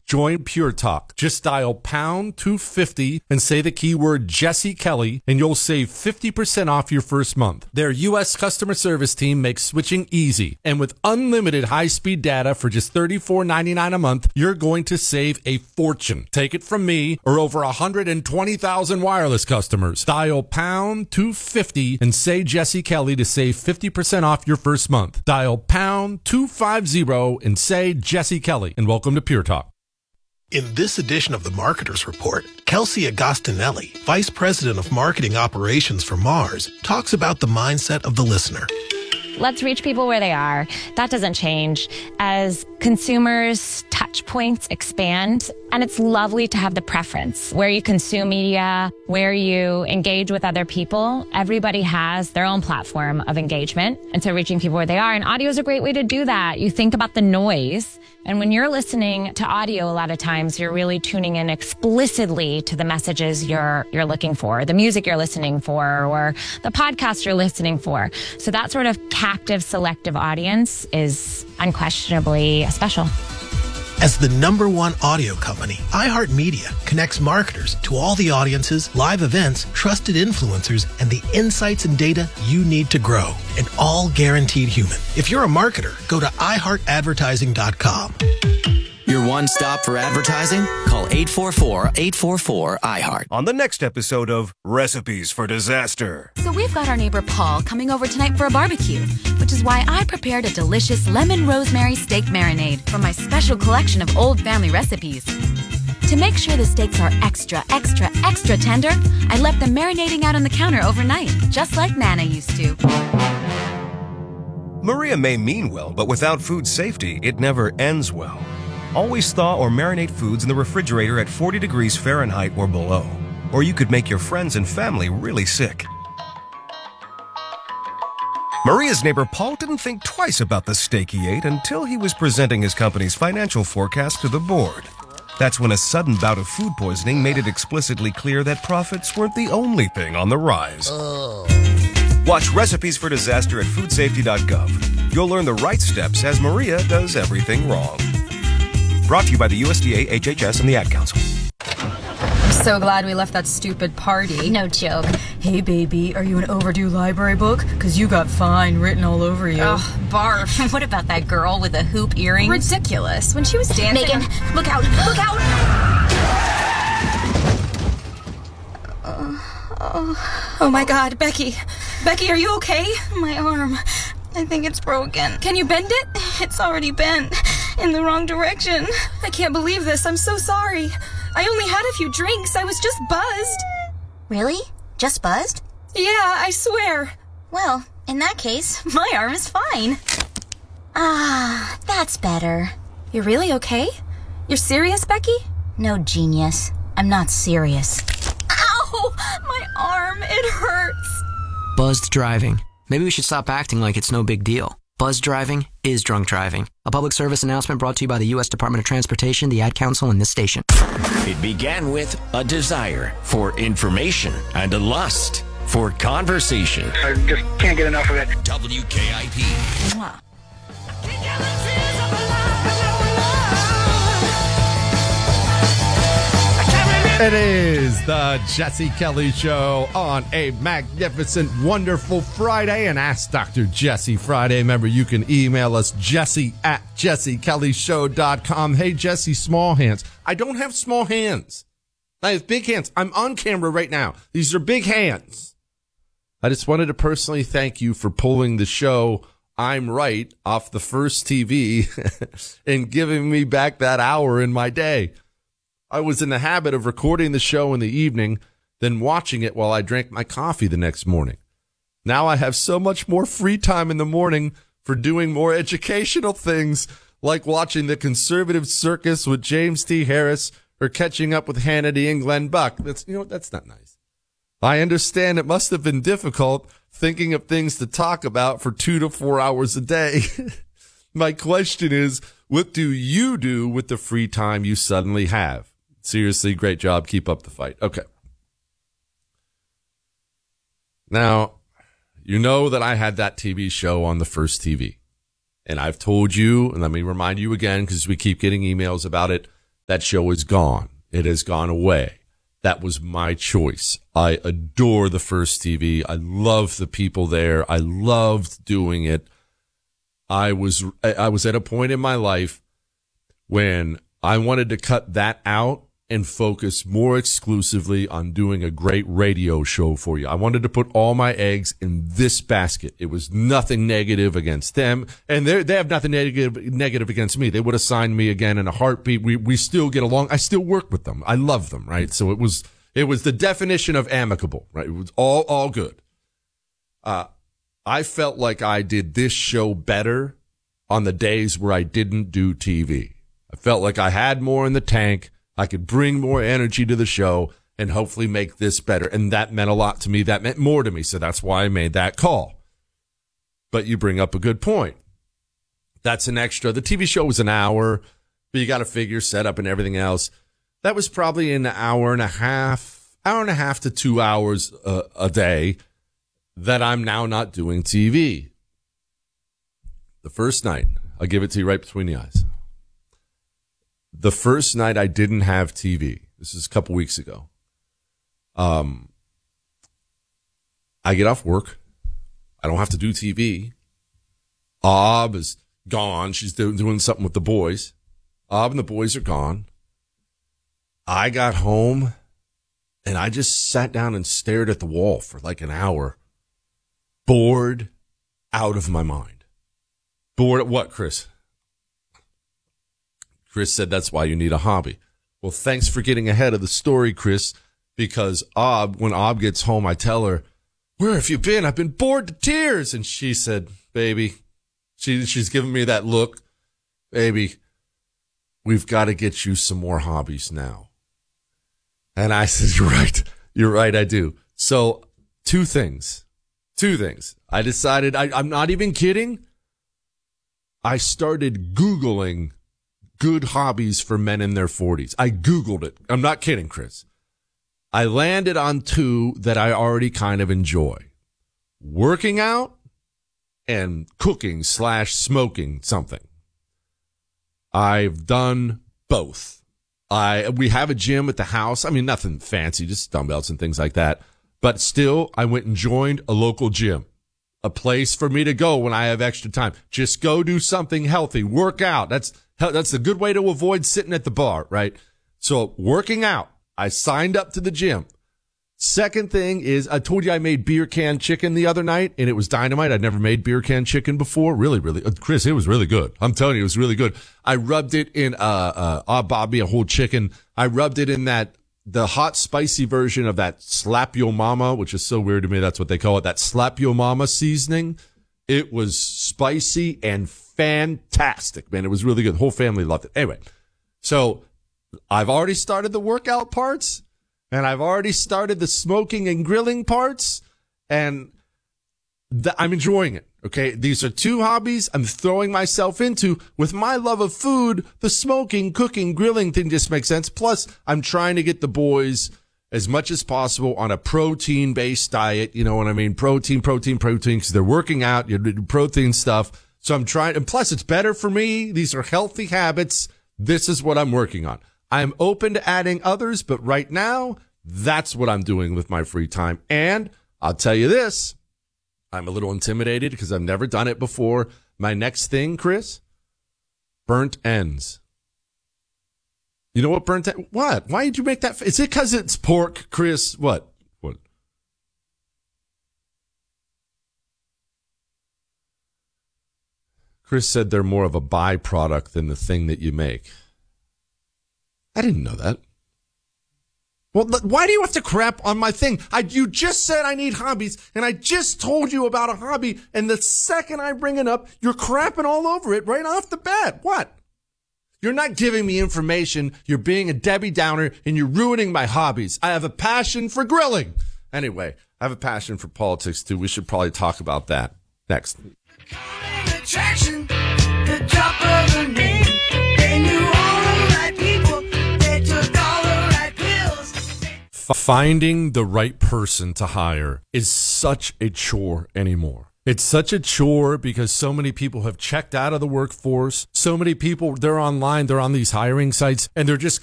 Join Pure Talk. Just dial pound 250 and say the keyword Jesse Kelly, and you'll save 50% off your first month. Their U.S. customer service team makes switching easy. And with unlimited high-speed data for just $34.99 a month, you're going to save a fortune. Take it from me or over 120,000 wireless customers. Dial pound 250 and say Jesse Kelly to save 50% off your first month. Dial pound 250 and say Jesse Kelly, and welcome to Pure Talk. In this edition of the Marketer's Report, Kelsey Agostinelli, Vice President of Marketing Operations for Mars, talks about the mindset of the listener. Let's reach people where they are. That doesn't change. As consumers' touch points expand, and it's lovely to have the preference where you consume media, where you engage with other people. Everybody has their own platform of engagement, and so reaching people where they are. And audio is a great way to do that. You think about the noise, and when you're listening to audio, a lot of times you're really tuning in explicitly to the messages you're looking for, the music you're listening for, or the podcast you're listening for. So that sort of captive, selective audience is unquestionably special. As the #1 audio company, iHeartMedia connects marketers to all the audiences, live events, trusted influencers, and the insights and data you need to grow. And all guaranteed human. If you're a marketer, go to iHeartAdvertising.com. Your one stop for advertising? Call 844-844-iHeart. On the next episode of Recipes for Disaster. So we've got our neighbor Paul coming over tonight for a barbecue, which is why I prepared a delicious lemon rosemary steak marinade from my special collection of old family recipes. To make sure the steaks are extra, extra, extra tender, I left them marinating out on the counter overnight, just like Nana used to. Maria may mean well, but without food safety, it never ends well. Always thaw or marinate foods in the refrigerator at 40 degrees Fahrenheit or below, or you could make your friends and family really sick. Maria's neighbor Paul didn't think twice about the steak he ate until he was presenting his company's financial forecast to the board. That's when a sudden bout of food poisoning made it explicitly clear that profits weren't the only thing on the rise. Watch Recipes for Disaster at foodsafety.gov. You'll learn the right steps as Maria does everything wrong. Brought to you by the USDA, HHS, and the Ad Council. I'm so glad we left that stupid party. No joke. Hey, baby, are you an overdue library book? Because you got fine written all over you. Ugh, barf. What about that girl with the hoop earrings? Ridiculous. When she was dancing... Megan, look out! Look out! Oh my God, Becky. Becky, are you okay? My arm. I think it's broken. Can you bend it? It's already bent. In the wrong direction. I can't believe this. I'm so sorry. I only had a few drinks. I was just buzzed. Really? Just buzzed? Yeah, I swear. Well, in that case, my arm is fine. Ah, that's better. You're really okay? You're serious, Becky? No, genius. I'm not serious. Ow! My arm, it hurts. Buzzed driving. Maybe we should stop acting like it's no big deal. Buzzed driving is drunk driving. A public service announcement brought to you by the U.S. Department of Transportation, the Ad Council, and this station. It began with a desire for information and a lust for conversation. I just can't get enough of it. WKIP. Mwah. It is the Jesse Kelly Show on a magnificent, wonderful Friday, and Ask Dr. Jesse Friday. Remember, you can email us, jesse@jessekellyshow.com. Hey, Jesse, small hands. I don't have small hands. I have big hands. I'm on camera right now. These are big hands. I just wanted to personally thank you for pulling the show I'm Right off the First TV and giving me back that hour in my day. I was in the habit of recording the show in the evening, then watching it while I drank my coffee the next morning. Now I have so much more free time in the morning for doing more educational things, like watching The Conservative Circus with James T. Harris or catching up with Hannity and Glenn Buck. That's not nice. I understand it must have been difficult thinking of things to talk about for 2 to 4 hours a day. My question is, what do you do with the free time you suddenly have? Seriously, great job. Keep up the fight. Okay. Now, you know that I had that TV show on the First TV. And I've told you, and let me remind you again, because we keep getting emails about it, That show is gone. It has gone away. That was my choice. I adore the First TV. I love the people there. I loved doing it. I was at a point in my life when I wanted to cut that out and focus more exclusively on doing a great radio show for you. I wanted to put all my eggs in this basket. It was nothing negative against them, and they have nothing negative against me. They would have signed me again in a heartbeat. We still get along. I still work with them. I love them, right? So it was the definition of amicable, right? It was all good. I felt like I did this show better on the days where I didn't do TV. I felt like I had more in the tank. I could bring more energy to the show and hopefully make this better. And that meant a lot to me. That meant more to me. So that's why I made that call. But you bring up a good point. That's an extra. The TV show was an hour, but you got to figure setup and everything else. That was probably an hour and a half to 2 hours a day that I'm now not doing TV. The first night, I'll give it to you right between the eyes. The first night I didn't have TV, this is a couple weeks ago. I get off work. I don't have to do TV. Ob is gone. She's doing something with the boys. Ob and the boys are gone. I got home and I just sat down and stared at the wall for like an hour. Bored out of my mind. Bored at what, Chris? Chris said that's why you need a hobby. Well, thanks for getting ahead of the story, Chris, because when Ob gets home, I tell her, where have you been? I've been bored to tears. And she said, baby, she's giving me that look. Baby, we've got to get you some more hobbies now. And I said, you're right, I do. So two things. I decided, I'm not even kidding. I started Googling good hobbies for men in their 40s. I Googled it. I'm not kidding, Chris. I landed on two that I already kind of enjoy. Working out and cooking/smoking something. I've done both. We have a gym at the house. I mean, nothing fancy, just dumbbells and things like that. But still, I went and joined a local gym. A place for me to go when I have extra time. Just go do something healthy. Work out. That's a good way to avoid sitting at the bar, right? So working out. I signed up to the gym. Second thing is, I told you I made beer can chicken the other night, and it was dynamite. I'd never made beer can chicken before. Really, Chris, it was really good. I'm telling you, it was really good. I rubbed it in Bobby, a whole chicken. I rubbed it in the hot, spicy version of that Slap Yo Mama, which is so weird to me. That's what they call it. That Slap Yo Mama seasoning. It was spicy and fantastic, man. It was really good. The whole family loved it. Anyway, so I've already started the workout parts, and I've already started the smoking and grilling parts, and I'm enjoying it. Okay, these are two hobbies I'm throwing myself into. With my love of food, the smoking, cooking, grilling thing just makes sense. Plus, I'm trying to get the boys as much as possible on a protein-based diet. You know what I mean? Protein, because they're working out, you do protein stuff. So I'm trying, and plus it's better for me. These are healthy habits. This is what I'm working on. I'm open to adding others, but right now, that's what I'm doing with my free time. And I'll tell you this. I'm a little intimidated because I've never done it before. My next thing, Chris, burnt ends. You know what burnt ends? What? Why did you make that? Is it because it's pork, Chris? What? Chris said they're more of a byproduct than the thing that you make. I didn't know that. Well, why do you have to crap on my thing? You just said I need hobbies, and I just told you about a hobby, and the second I bring it up, you're crapping all over it right off the bat. What? You're not giving me information, you're being a Debbie Downer, and you're ruining my hobbies. I have a passion for grilling. Anyway, I have a passion for politics, too. We should probably talk about that next. Attraction, the drop of a name. They knew all the right people. They took all the right pills. Finding the right person to hire is such a chore anymore. It's such a chore because so many people have checked out of the workforce. So many people, they're online, they're on these hiring sites, and they're just